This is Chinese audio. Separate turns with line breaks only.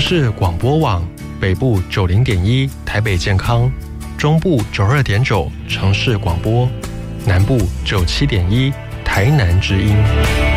市广播网，北部90.1台北健康，中部92.9城市广播，南部97.1台南之音。